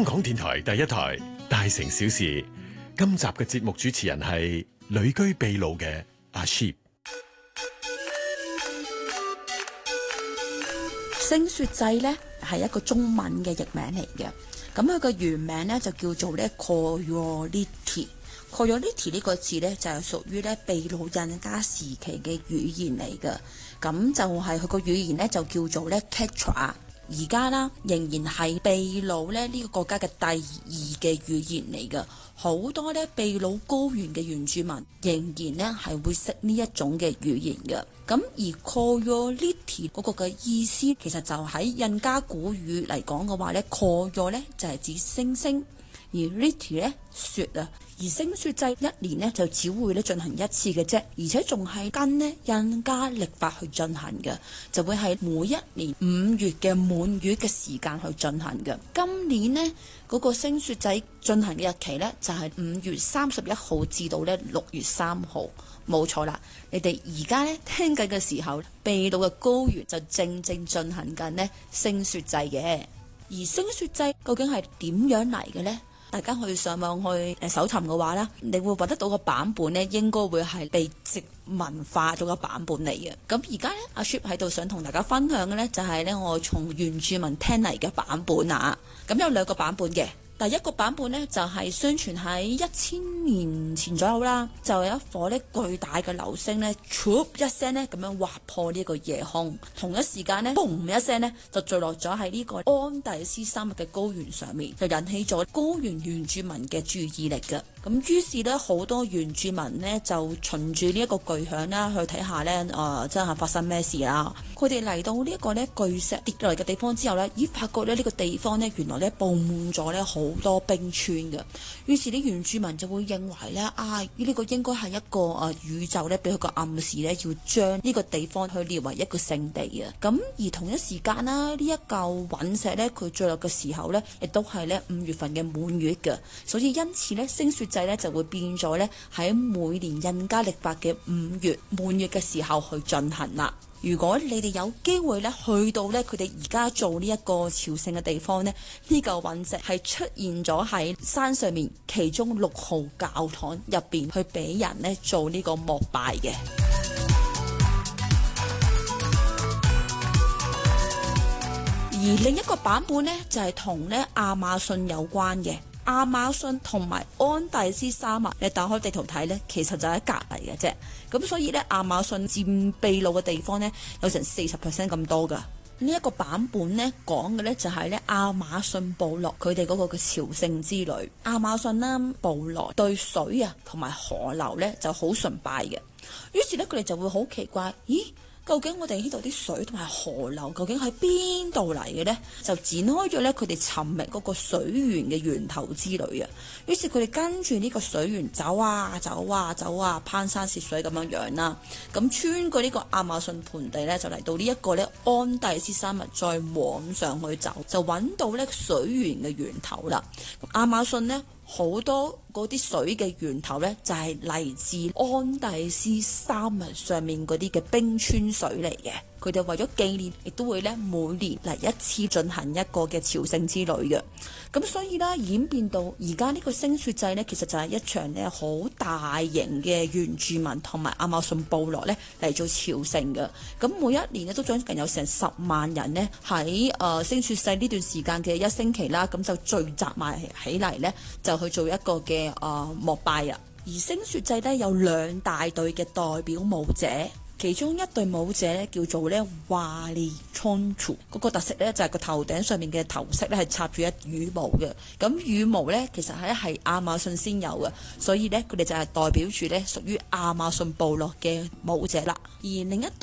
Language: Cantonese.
港電台第一台大城小事，今集嘅節目主持人係旅居秘魯嘅阿 Sheep。 星雪祭呢係一個中文嘅譯名嚟嘅，咁佢個原名呢就叫做咧 Coyoliti。Coyoliti 呢個字呢就係屬於咧秘魯印加時期嘅語言嚟嘅，咁就係佢個語言呢就叫做咧 Quechua。而家啦，仍然係秘魯咧呢個國家嘅第二嘅語言嚟嘅，好多咧秘魯高原嘅原住民仍然咧係會識呢一種嘅語言嘅。咁而 Coyoliti 嗰個嘅意思，其實就喺印加古語嚟講嘅話咧，Coyo 咧就係指星星，而 Liti 咧雪啊。而星雪祭一年呢就只會咧進行一次嘅啫，而且仲係跟呢印加曆法去進行嘅，就會係每一年5月嘅滿月嘅時間去進行嘅。今年呢嗰個星雪祭進行嘅日期呢，就係5月31號至到呢6月3號，冇錯啦。你哋而家呢聽緊嘅時候，秘魯嘅高原就正進行緊呢星雪祭嘅。而星雪祭究竟係點樣嚟嘅呢？大家去上網去搜尋嘅話呢，你會揾得到個版本呢，應該會係被殖民化咗個版本嚟嘅。咁而家呢，阿 Sheep 喺度想同大家分享嘅呢，就係呢我從原住民聽嚟嘅版本啊。咁有2個版本嘅。第一個版本呢，就係相傳喺1000年前左右啦，就有一顆呢巨大嘅流星呢，唰一聲呢咁樣劃破呢個夜空，同一時間呢，嘣一聲呢就墜落咗喺呢個安第斯山脈嘅高原上面，就引起咗高原原住民嘅注意力嘅。咁於是呢，好多原住民呢就循住呢一個巨響啦去睇下呢，真係發生咩事啦。佢哋嚟到呢一個呢巨石跌落嚟嘅地方之後呢，發覺呢個地方呢原來呢佈滿咗呢好多冰川嘅。於是啲原住民就會認為呢，呢個應該係一個宇宙呢俾佢個暗示呢，要將呢個地方去列為一個聖地嘅。咁而同一時間啦，呢一嚿隕石呢，佢墜落嘅時候呢，亦都係呢5月份嘅滿月嘅，所以因此呢，星雪祭呢就會變咗呢喺每年印加曆法嘅5月滿月嘅時候去進行啦。如果你哋有機會咧去到咧佢哋而家做呢一個朝聖嘅地方呢，呢嚿隕石係出現咗喺山上面其中6號教堂入邊去俾人呢做呢個膜拜嘅。而另一個版本呢，就係同呢亞馬遜有關嘅。亞馬遜同埋安第斯山脈，你打開地圖睇呢，其實就喺隔離嘅啫。咁所以呢，亞馬遜佔秘魯嘅地方呢，有成40% 咁多噶。呢一個版本呢，講嘅呢就係呢亞馬遜部落佢哋嗰個嘅朝聖之旅。亞馬遜啦部落對水啊同埋河流呢就好崇拜嘅，於是呢，佢哋就會好奇怪，咦？究竟我哋呢度啲水同埋河流究竟喺邊度嚟嘅呢？就展開咗呢佢哋尋覓嗰個水源嘅源頭之旅啊！於是佢哋跟住呢個水源走啊走啊走啊，攀山涉水咁樣樣啦。咁穿過呢個亞馬遜盆地呢，就嚟到呢一個呢安第斯山脈，再往上去走，就揾到呢水源嘅源頭啦。亞馬遜呢，好多嗰啲水嘅源頭呢，就係嚟自安第斯山脈上面嗰啲嘅冰川水嚟嘅。佢哋為咗紀念，亦都會呢每年嚟一次進行一個嘅朝聖之旅嘅。咁所以呢，演變到而家呢個星雪祭呢，其實就係一場呢好大型嘅原住民同埋亞馬遜部落呢嚟做朝聖嘅。咁每一年呢，都將近有成10萬人呢喺星雪祭呢段時間嘅1星期啦，咁就聚集埋起嚟呢，就去做一個嘅膜拜啊。而星雪祭呢，有2大隊嘅代表舞者。其中一隊舞者咧叫做咧華利倉楚，嗰個特色咧就係個頭頂上面嘅頭飾咧係插住一羽毛嘅。咁羽毛咧其實係亞馬遜先有嘅，所以咧佢哋就係代表住咧屬於亞馬遜部落嘅舞者啦。而另一